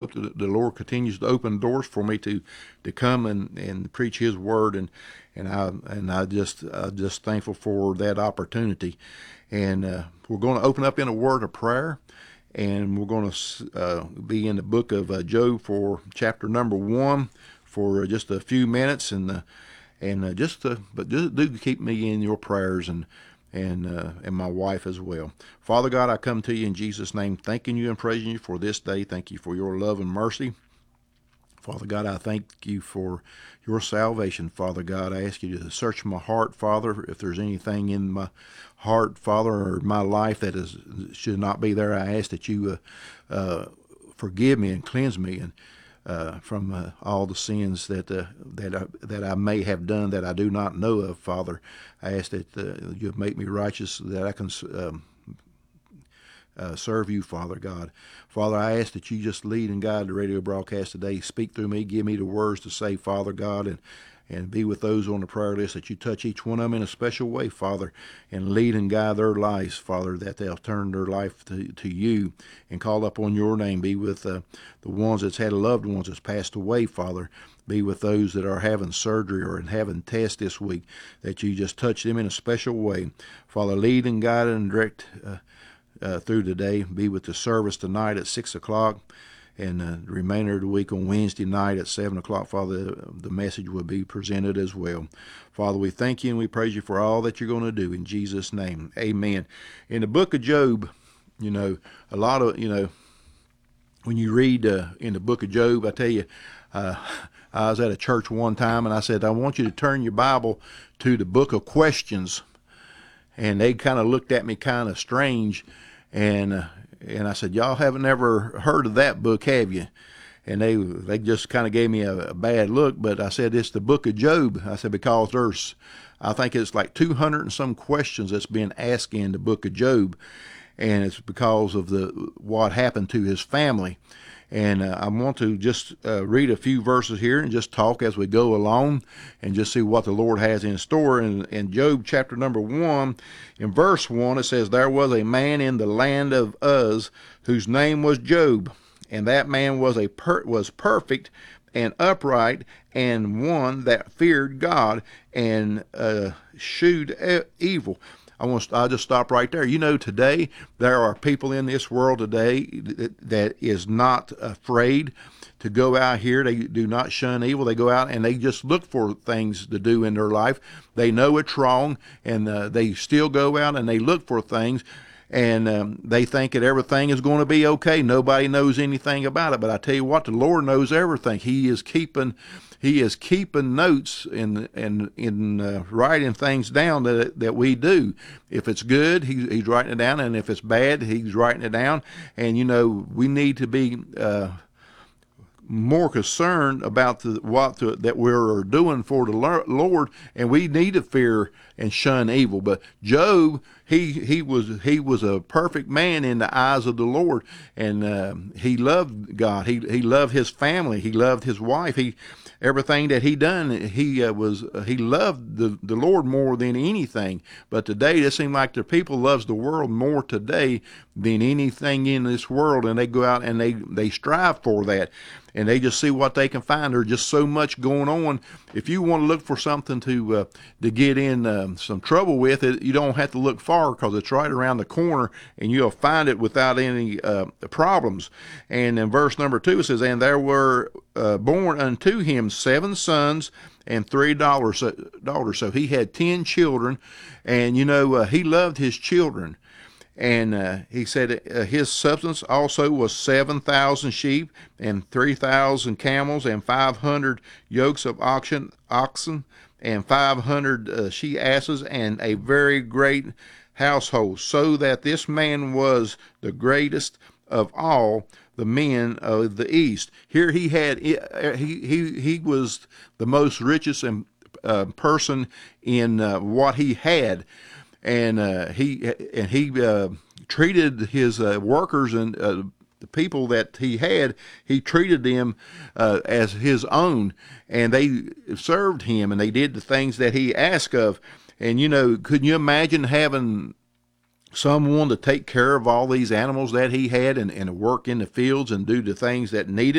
hope that the Lord continues to open doors for me to come and preach His word, I just thankful for that opportunity. And we're going to open up in a word of prayer, and we're going to be in the book of Job for chapter number 1 for just a few minutes, but do keep me in your prayers, and my wife as well. Father God, I come to you in Jesus' name, thanking you and praising you for this day. Thank you for your love and mercy. Father God, I thank you for your salvation. Father God, I ask you to search my heart, Father. If there's anything in my heart, Father, or my life that should not be there, I ask that you forgive me and cleanse me from all the sins that I may have done that I do not know of, Father. I ask that you make me righteous, that I can serve you, Father God. Father, I ask that you just lead and guide the radio broadcast today. Speak through me. Give me the words to say, Father God, and be with those on the prayer list, that you touch each one of them in a special way, Father, and lead and guide their lives, Father, that they'll turn their life to you and call upon your name. Be with the ones that's had loved ones that's passed away, Father. Be with those that are having surgery or having tests this week, that you just touch them in a special way. Father, lead and guide and direct through today. Be with the service tonight at 6 o'clock, and the remainder of the week on Wednesday night at 7 o'clock, Father, the message will be presented as well. Father, we thank you and we praise you for all that you're going to do in Jesus' name. Amen. In the book of Job, a lot of, when you read in the book of Job, I tell you, I was at a church one time and I said, I want you to turn your Bible to the book of questions. And they kind of looked at me kind of strange. And I said, y'all haven't ever heard of that book, have you? And they just kind of gave me a bad look. But I said, it's the book of Job. I said, because I think it's like 200 and some questions that's been asked in the book of Job. And it's because of what happened to his family. And I want to just read a few verses here and just talk as we go along and just see what the Lord has in store. In Job chapter number 1, in verse 1, it says, there was a man in the land of Uz whose name was Job, and that man was perfect and upright, and one that feared God and eschewed evil. I'll just stop right there. Today there are people in this world today that is not afraid to go out here. They do not shun evil. They go out and they just look for things to do in their life. They know it's wrong, and they still go out and they look for things, and they think that everything is going to be okay. Nobody knows anything about it. But I tell you what, the Lord knows everything. He is keeping notes in writing things down that we do. If it's good, he's writing it down, and if it's bad, he's writing it down. And we need to be more concerned about that we're doing for the Lord, and we need to fear and shun evil. But Job, he was a perfect man in the eyes of the Lord, and he loved God. He loved his family. He loved his wife. Everything that he done, he loved the Lord more than anything. But today, it seems like the people loves the world more today than anything in this world, and they go out and they strive for that, and they just see what they can find. There's just so much going on. If you want to look for something to get in some trouble with it, you don't have to look far, because it's right around the corner, and you'll find it without any problems. And in verse number 2, it says, and there were born unto him 7 sons and 3 daughters. So he had 10 children, and he loved his children. And he said his substance also was 7,000 sheep and 3,000 camels and 500 yokes of oxen and 500 she asses, and a very great household, so that this man was the greatest of all the men of the East. Here he was the most richest person in what he had. And he treated his workers and the people that he treated them as his own, and they served him, and they did the things that he asked of. And could you imagine having someone to take care of all these animals that he had, and work in the fields and do the things that needed?